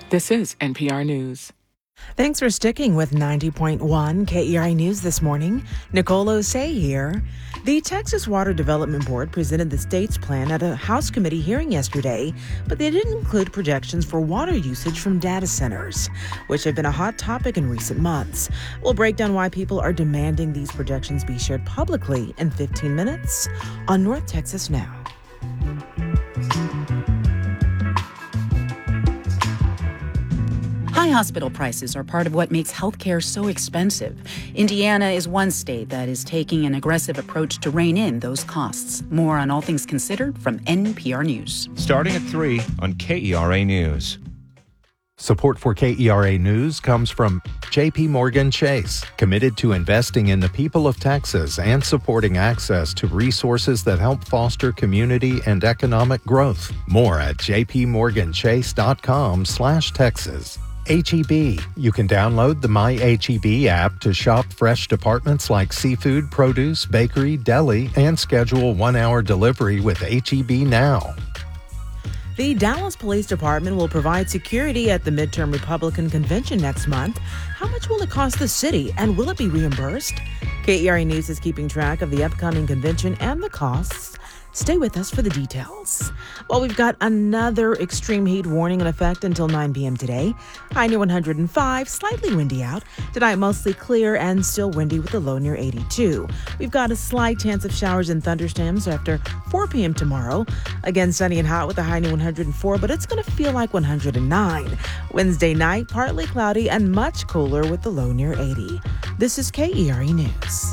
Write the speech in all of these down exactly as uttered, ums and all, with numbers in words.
This is N P R News. Thanks for sticking with ninety point one K E R A News this morning. Nicole Osei here. The Texas Water Development Board presented the state's plan at a House committee hearing yesterday, but they didn't include projections for water usage from data centers, which have been a hot topic in recent months. We'll break down why people are demanding these projections be shared publicly in fifteen minutes on North Texas Now. High hospital prices are part of what makes healthcare so expensive. Indiana is one state that is taking an aggressive approach to rein in those costs. More on All Things Considered from N P R News. Starting at three on K E R A News. Support for K E R A News comes from J P Morgan Chase, committed to investing in the people of Texas and supporting access to resources that help foster community and economic growth. More at jpmorganchase.com slash Texas. H E B. You can download the My H E B app to shop fresh departments like seafood, produce, bakery, deli, and schedule one-hour delivery with H E B Now. The Dallas Police Department will provide security at the midterm Republican convention next month. How much will it cost the city, and will it be reimbursed? K E R A News is keeping track of the upcoming convention and the costs. Stay with us for the details. Well, we've got another extreme heat warning in effect until nine p.m. today. High near one hundred five, slightly windy out. Tonight, mostly clear and still windy with a low near eighty-two. We've got a slight chance of showers and thunderstorms after four p.m. tomorrow. Again, sunny and hot with a high near one hundred four, but it's going to feel like one hundred nine. Wednesday night, partly cloudy and much cooler with the low near eighty. This is K E R A News.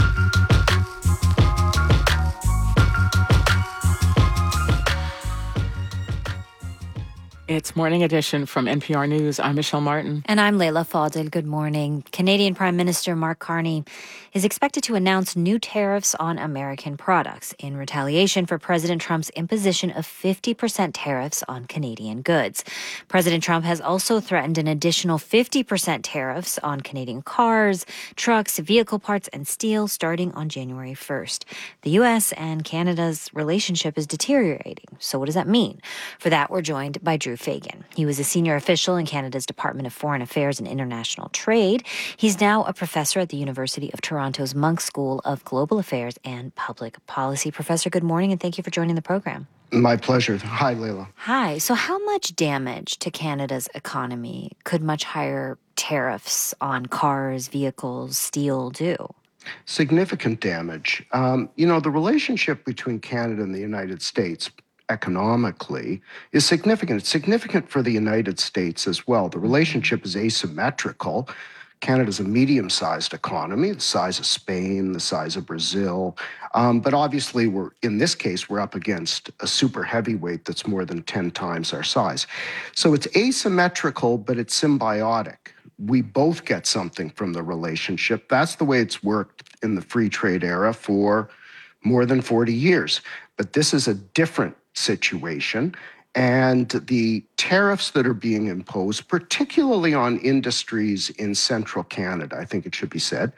It's Morning Edition from N P R News. I'm Michelle Martin. And I'm Leila Fadel. Good morning. Canadian Prime Minister Mark Carney is expected to announce new tariffs on American products in retaliation for President Trump's imposition of fifty percent tariffs on Canadian goods. President Trump has also threatened an additional fifty percent tariffs on Canadian cars, trucks, vehicle parts, and steel starting on January first. The U S and Canada's relationship is deteriorating. So what does that mean? For that, we're joined by Drew Fagan. He was a senior official in Canada's Department of Foreign Affairs and International Trade. He's now a professor at the University of Toronto's Munk School of Global Affairs and Public Policy. Professor, good morning, and thank you for joining the program. My pleasure. Hi, Leila. Hi. So how much damage to Canada's economy could much higher tariffs on cars, vehicles, steel do? Significant damage. Um, you know, the relationship between Canada and the United States economically is significant. It's significant for the United States as well. The relationship is asymmetrical. Canada's a medium-sized economy, the size of Spain, the size of Brazil. Um, but obviously, we're in this case, we're up against a super heavyweight that's more than ten times our size. So it's asymmetrical, but it's symbiotic. We both get something from the relationship. That's the way it's worked in the free trade era for more than forty years. But this is a different situation. And the tariffs that are being imposed, particularly on industries in central Canada, I think it should be said,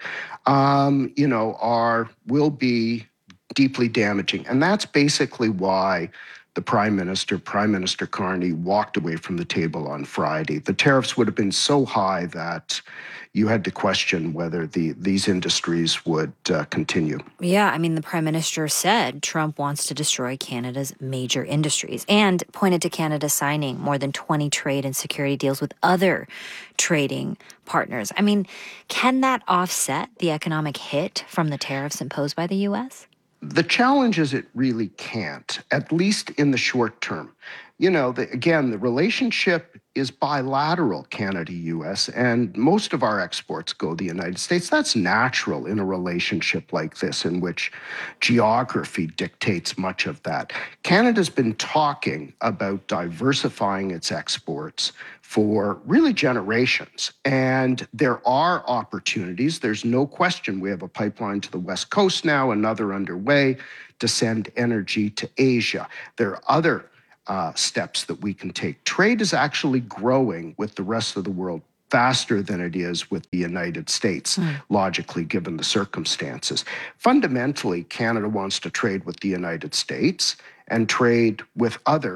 um, you know, are will be deeply damaging. And that's basically why the Prime Minister, Prime Minister Carney, walked away from the table on Friday. The tariffs would have been so high that you had to question whether the these industries would uh, continue. Yeah, I mean, the Prime Minister said Trump wants to destroy Canada's major industries and pointed to Canada signing more than twenty trade and security deals with other trading partners. I mean, can that offset the economic hit from the tariffs imposed by the U S? The challenge is it really can't, at least in the short term. You know, the, again, the relationship is bilateral, Canada-U S, and most of our exports go to the United States. That's natural in a relationship like this, in which geography dictates much of that. Canada's been talking about diversifying its exports for really generations. And there are opportunities. There's no question we have a pipeline to the West Coast now, another underway to send energy to Asia. There are other uh, steps that we can take. Trade is actually growing with the rest of the world faster than it is with the United States, mm. logically, given the circumstances. Fundamentally, Canada wants to trade with the United States and trade with other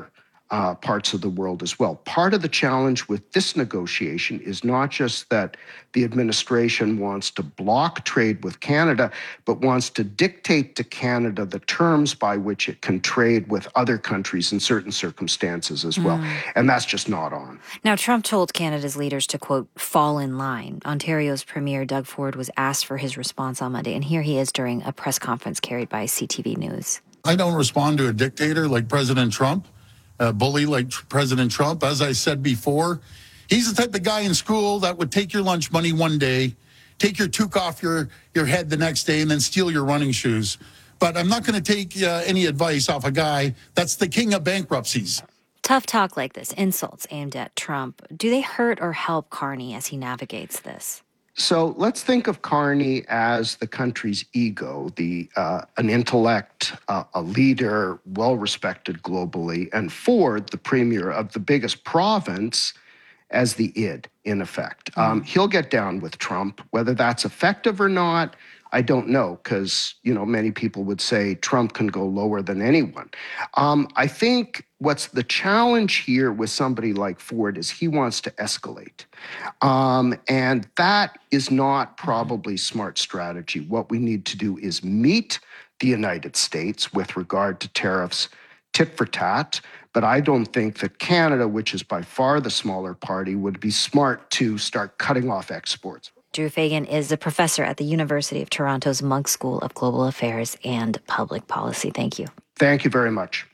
uh, parts of the world as well. Part of the challenge with this negotiation is not just that the administration wants to block trade with Canada, but wants to dictate to Canada the terms by which it can trade with other countries in certain circumstances as well. Mm. And that's just not on. Now, Trump told Canada's leaders to, quote, fall in line. Ontario's Premier Doug Ford was asked for his response on Monday, and here he is during a press conference carried by C T V News. I don't respond to a dictator like President Trump, a bully like President Trump. As I said before, he's the type of guy in school that would take your lunch money one day, take your toque off your, your head the next day, and then steal your running shoes. But I'm not going to take uh, any advice off a guy that's the king of bankruptcies. Tough talk like this, insults aimed at Trump, do they hurt or help Carney as he navigates this? So let's think of Carney as the country's ego, the uh, an intellect, uh, a leader, well-respected globally, and Ford, the premier of the biggest province, as the id, in effect. Mm-hmm. Um, he'll get down with Trump. Whether that's effective or not, I don't know, because, you know, many people would say Trump can go lower than anyone. Um, I think what's the challenge here with somebody like Ford is he wants to escalate. Um, and that is not probably smart strategy. What we need to do is meet the United States with regard to tariffs tit for tat. But I don't think that Canada, which is by far the smaller party, would be smart to start cutting off exports. Drew Fagan is a professor at the University of Toronto's Munk School of Global Affairs and Public Policy. Thank you. Thank you very much.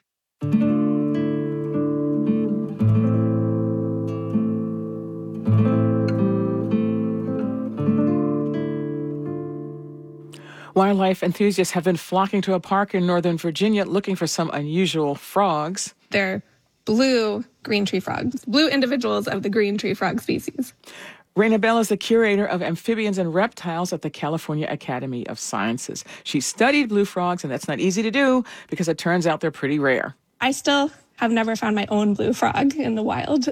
Wildlife enthusiasts have been flocking to a park in Northern Virginia looking for some unusual frogs. They're blue green tree frogs, blue individuals of the green tree frog species. Raina Bell is the curator of amphibians and reptiles at the California Academy of Sciences. She studied blue frogs, and that's not easy to do because it turns out they're pretty rare. I still have never found my own blue frog in the wild.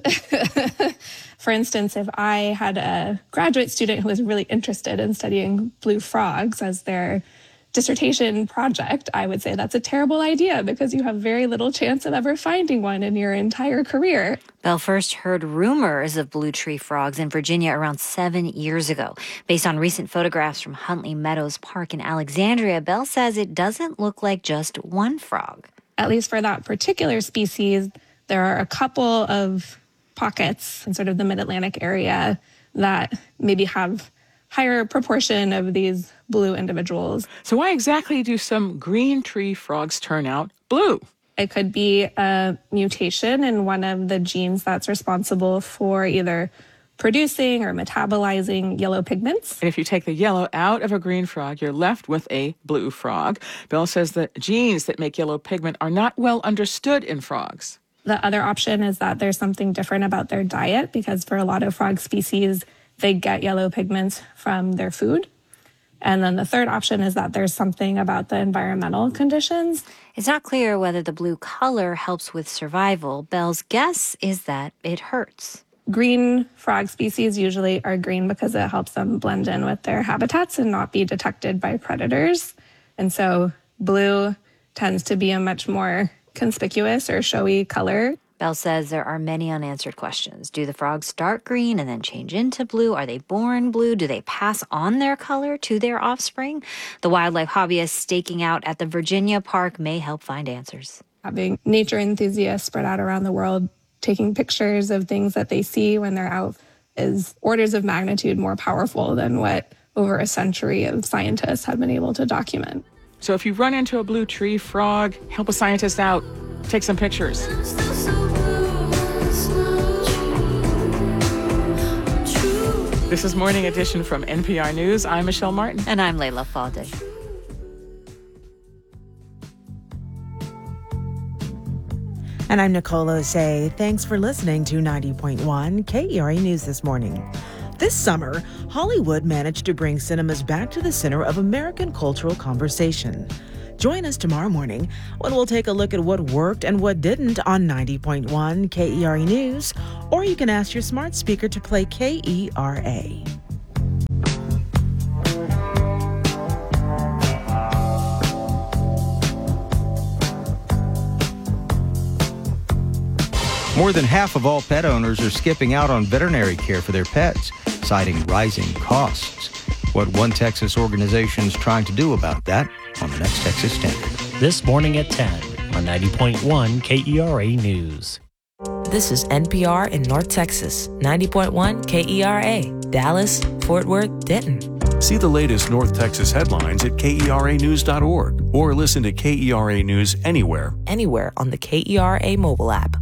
For instance, if I had a graduate student who was really interested in studying blue frogs as their dissertation project, I would say that's a terrible idea because you have very little chance of ever finding one in your entire career. Bell first heard rumors of blue tree frogs in Virginia around seven years ago. Based on recent photographs from Huntley Meadows Park in Alexandria, Bell says it doesn't look like just one frog. At least for that particular species, there are a couple of pockets in sort of the mid-Atlantic area that maybe have higher proportion of these blue individuals. So why exactly do some green tree frogs turn out blue? It could be a mutation in one of the genes that's responsible for either producing or metabolizing yellow pigments. And if you take the yellow out of a green frog, you're left with a blue frog. Bell says the genes that make yellow pigment are not well understood in frogs. The other option is that there's something different about their diet, because for a lot of frog species, they get yellow pigments from their food. And then the third option is that there's something about the environmental conditions. It's not clear whether the blue color helps with survival. Bell's guess is that it hurts. Green frog species usually are green because it helps them blend in with their habitats and not be detected by predators. And so blue tends to be a much more conspicuous or showy color. Bell says there are many unanswered questions. Do the frogs start green and then change into blue? Are they born blue? Do they pass on their color to their offspring? The wildlife hobbyists staking out at the Virginia park may help find answers. Having nature enthusiasts spread out around the world taking pictures of things that they see when they're out is orders of magnitude more powerful than what over a century of scientists have been able to document. So if you run into a blue tree frog, help a scientist out. Take some pictures. This is Morning Edition from N P R News. I'm Michelle Martin. And I'm Leila Fadel. And I'm Nicole Osei. Thanks for listening to ninety point one K E R A News this morning. This summer, Hollywood managed to bring cinemas back to the center of American cultural conversation. Join us tomorrow morning when we'll take a look at what worked and what didn't on ninety point one K E R A News, or you can ask your smart speaker to play K E R A. More than half of all pet owners are skipping out on veterinary care for their pets, citing rising costs. What one Texas organization is trying to do about that on the next Texas Standard. This morning at ten on ninety point one K E R A News. This is N P R in North Texas, ninety point one K E R A, Dallas, Fort Worth, Denton. See the latest North Texas headlines at K E R A news dot org or listen to K E R A News anywhere. Anywhere on the K E R A mobile app.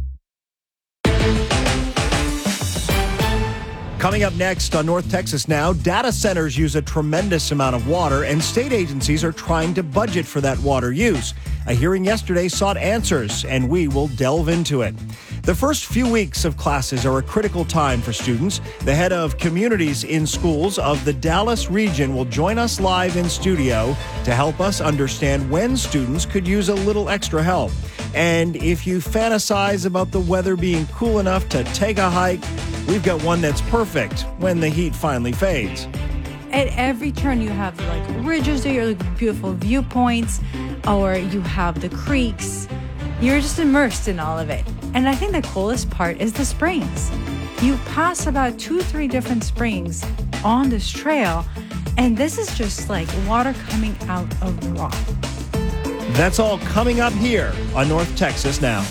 Coming up next on North Texas Now, data centers use a tremendous amount of water, and state agencies are trying to budget for that water use. A hearing yesterday sought answers, and we will delve into it. The first few weeks of classes are a critical time for students. The head of communities in schools of the Dallas region will join us live in studio to help us understand when students could use a little extra help. And if you fantasize about the weather being cool enough to take a hike, we've got one that's perfect when the heat finally fades. At every turn, you have like ridges, or like beautiful viewpoints, or you have the creeks. You're just immersed in all of it. And I think the coolest part is the springs. You pass about two, three different springs on this trail, and this is just like water coming out of the rock. That's all coming up here on North Texas Now.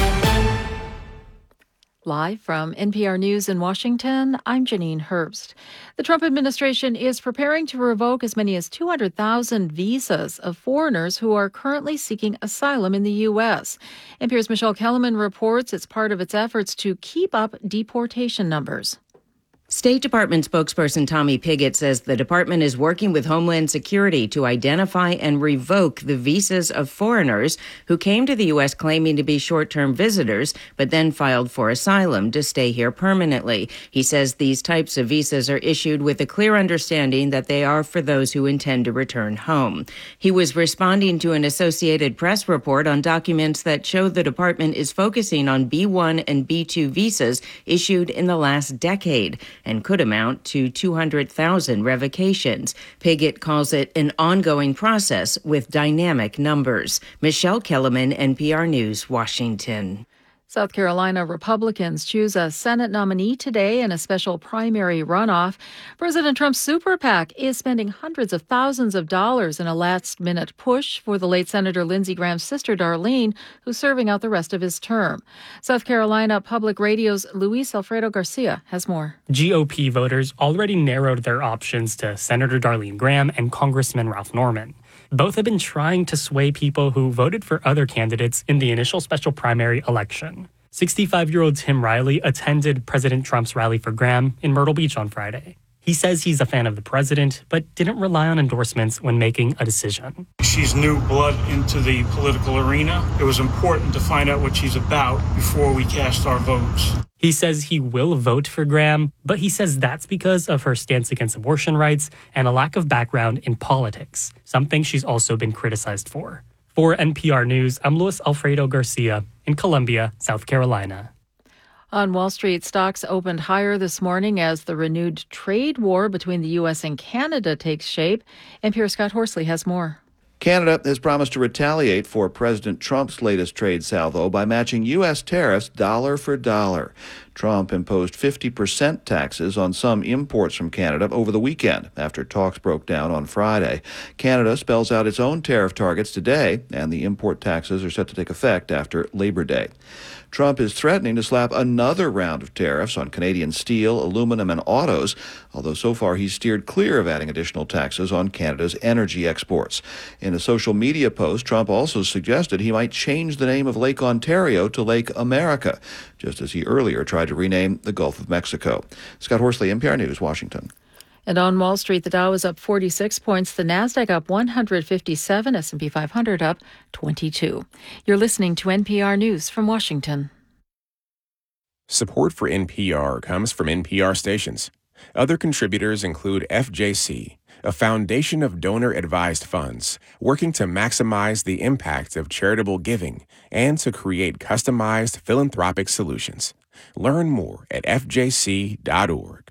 Live from N P R News in Washington, I'm Janine Herbst. The Trump administration is preparing to revoke as many as two hundred thousand visas of foreigners who are currently seeking asylum in the U S. N P R's Michelle Kellerman reports it's part of its efforts to keep up deportation numbers. State Department spokesperson Tommy Pigott says the department is working with Homeland Security to identify and revoke the visas of foreigners who came to the U S claiming to be short-term visitors, but then filed for asylum to stay here permanently. He says these types of visas are issued with a clear understanding that they are for those who intend to return home. He was responding to an Associated Press report on documents that show the department is focusing on B one and B two visas issued in the last decade, and could amount to two hundred thousand revocations. Pigott calls it an ongoing process with dynamic numbers. Michelle Kellerman, N P R News, Washington. South Carolina Republicans choose a Senate nominee today in a special primary runoff. President Trump's super PAC is spending hundreds of thousands of dollars in a last-minute push for the late Senator Lindsey Graham's sister, Darlene, who's serving out the rest of his term. South Carolina Public Radio's Luis Alfredo Garcia has more. G O P voters already narrowed their options to Senator Darlene Graham and Congressman Ralph Norman. Both have been trying to sway people who voted for other candidates in the initial special primary election. sixty-five-year-old Tim Riley attended President Trump's rally for Graham in Myrtle Beach on Friday. He says he's a fan of the president, but didn't rely on endorsements when making a decision. She's new blood into the political arena. It was important to find out what she's about before we cast our votes. He says he will vote for Graham, but he says that's because of her stance against abortion rights and a lack of background in politics, something she's also been criticized for. For N P R News, I'm Luis Alfredo Garcia in Columbia, South Carolina. On Wall Street, stocks opened higher this morning as the renewed trade war between the U S and Canada takes shape. N P R's Scott Horsley has more. Canada has promised to retaliate for President Trump's latest trade salvo by matching U S tariffs dollar for dollar. Trump imposed fifty percent taxes on some imports from Canada over the weekend after talks broke down on Friday. Canada spells out its own tariff targets today, and the import taxes are set to take effect after Labor Day. Trump is threatening to slap another round of tariffs on Canadian steel, aluminum, and autos, although so far he's steered clear of adding additional taxes on Canada's energy exports. In a social media post, Trump also suggested he might change the name of Lake Ontario to Lake America, just as he earlier tried to rename the Gulf of Mexico. Scott Horsley, N P R News, Washington. And on Wall Street, the Dow is up forty-six points, the Nasdaq up one hundred fifty-seven, S and P five hundred up twenty-two. You're listening to N P R News from Washington. Support for N P R comes from N P R stations. Other contributors include F J C, a foundation of donor-advised funds working to maximize the impact of charitable giving and to create customized philanthropic solutions. Learn more at F J C dot org.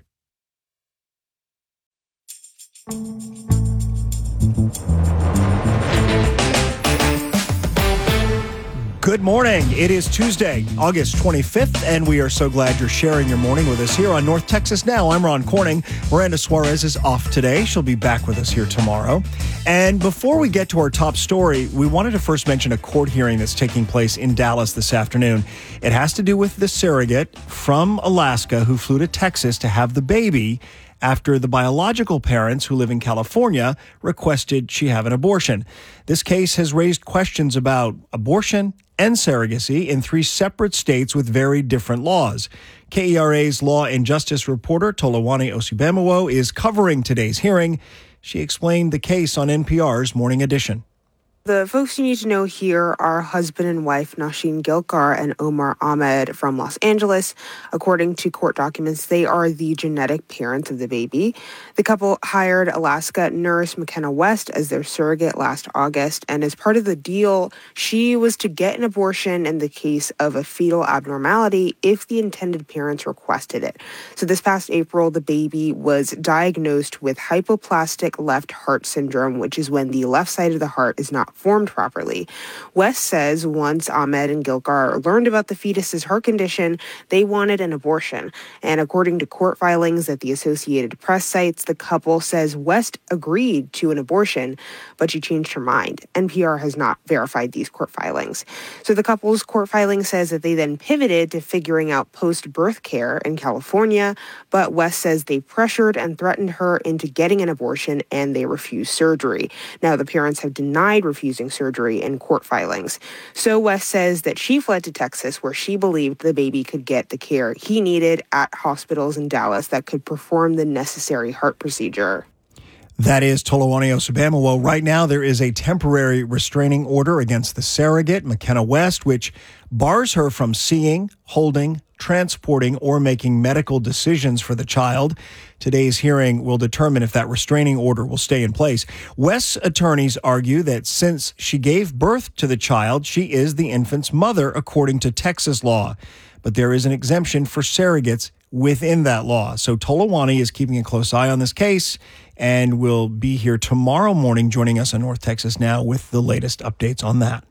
Good morning. It is Tuesday, August twenty-fifth, and we are so glad you're sharing your morning with us here on North Texas Now. I'm Ron Corning. Miranda Suarez is off today. She'll be back with us here tomorrow. And before we get to our top story, we wanted to first mention a court hearing that's taking place in Dallas this afternoon. It has to do with the surrogate from Alaska who flew to Texas to have the baby after the biological parents who live in California requested she have an abortion. This case has raised questions about abortion and surrogacy in three separate states with very different laws. K E R A's law and justice reporter Tolawani Osibemowo is covering today's hearing. She explained the case on N P R's Morning Edition. The folks you need to know here are husband and wife Nasheen Gilkar and Omar Ahmed from Los Angeles. According to court documents, they are the genetic parents of the baby. The couple hired Alaska nurse McKenna West as their surrogate last August, and as part of the deal, she was to get an abortion in the case of a fetal abnormality if the intended parents requested it. So this past April, the baby was diagnosed with hypoplastic left heart syndrome, which is when the left side of the heart is not formed properly. West says once Ahmed and Gilkar learned about the fetus's heart condition, they wanted an abortion. And according to court filings that the Associated Press cites, the couple says West agreed to an abortion, but she changed her mind. N P R has not verified these court filings. So the couple's court filing says that they then pivoted to figuring out post-birth care in California, but West says they pressured and threatened her into getting an abortion and they refused surgery. Now, the parents have denied refusing surgery in court filings. So West says that she fled to Texas where she believed the baby could get the care he needed at hospitals in Dallas that could perform the necessary heart procedure. That is Tolawani Osibemowo. Right now, there is a temporary restraining order against the surrogate, McKenna West, which bars her from seeing, holding, transporting, or making medical decisions for the child. Today's hearing will determine if that restraining order will stay in place. West's attorneys argue that since she gave birth to the child, she is the infant's mother according to Texas law. But there is an exemption for surrogates within that law. So Tolawani is keeping a close eye on this case and will be here tomorrow morning joining us on North Texas Now with the latest updates on that.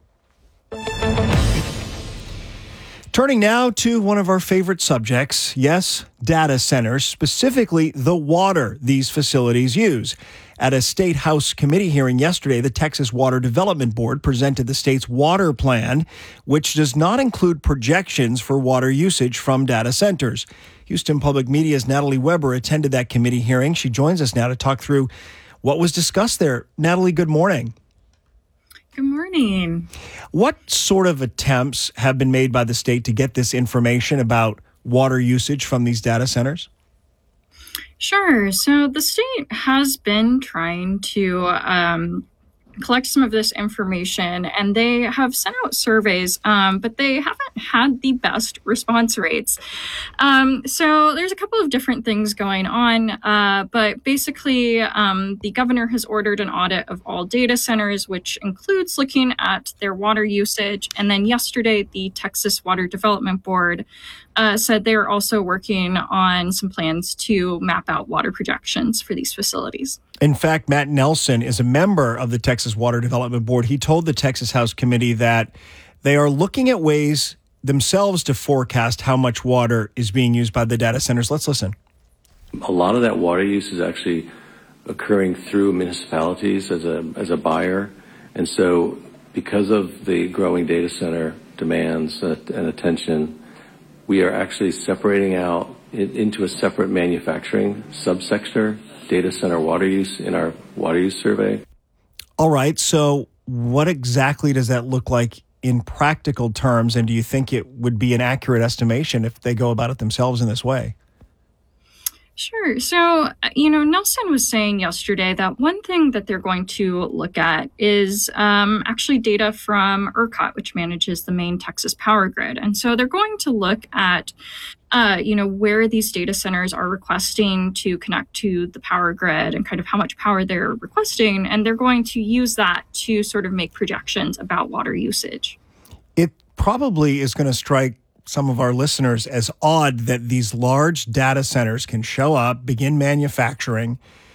Turning now to one of our favorite subjects, yes, data centers, specifically the water these facilities use. At a State House committee hearing yesterday, the Texas Water Development Board presented the state's water plan, which does not include projections for water usage from data centers. Houston Public Media's Natalie Weber attended that committee hearing. She joins us now to talk through what was discussed there. Natalie, good morning. Good morning. What sort of attempts have been made by the state to get this information about water usage from these data centers? Sure. So the state has been trying to um, collect some of this information, and they have sent out surveys, um, but they haven't had the best response rates. Um, so there's a couple of different things going on, uh, but basically um, the governor has ordered an audit of all data centers, which includes looking at their water usage. And then yesterday, the Texas Water Development Board uh, said they are also working on some plans to map out water projections for these facilities. In fact, Matt Nelson is a member of the Texas Water Development Board. He told the Texas House Committee that they are looking at ways themselves to forecast how much water is being used by the data centers. Let's listen. A lot of that water use is actually occurring through municipalities as a as a buyer. And so because of the growing data center demands and attention, we are actually separating out into a separate manufacturing subsector data center water use in our water use survey. All right. So what exactly does that look like in practical terms? And do you think it would be an accurate estimation if they go about it themselves in this way? Sure. So, you know, Nelson was saying yesterday that one thing that they're going to look at is um, actually data from ERCOT, which manages the main Texas power grid. And so they're going to look at, uh, you know, where these data centers are requesting to connect to the power grid and kind of how much power they're requesting. And they're going to use that to sort of make projections about water usage. It probably is going to strike some of our listeners as odd that these large data centers can show up, begin manufacturing,